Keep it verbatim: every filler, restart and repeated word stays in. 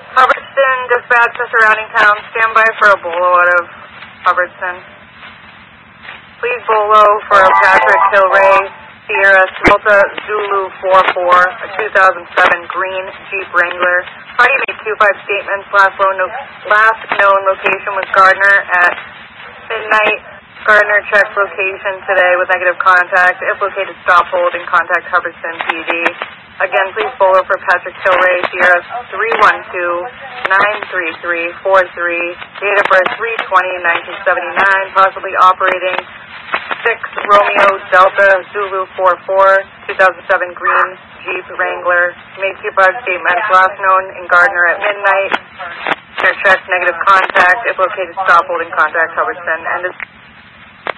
Hubbardston, dispatch to surrounding town. Stand by for a bolo out of Hubbardston. Please bolo for Patrick Kilray, Sierra Delta Zulu four four, a two thousand seven green Jeep Wrangler. Party made two five statements. Last, low no, last known location was Gardner at midnight. Gardner checked location today with negative contact. If located, stop, hold, and contact Hubbardston P D. Again, please bolo for Patrick Kilray, Sierra three one two, nine three three, four three, date of birth three twenty, nineteen seventy-nine, possibly operating six Romeo Delta Zulu four four, two thousand seven green Jeep Wrangler. Made two five statements. Last known in Gardner at midnight. Check negative contact. If located, stop, hold, and contact Hubbardston. Ended.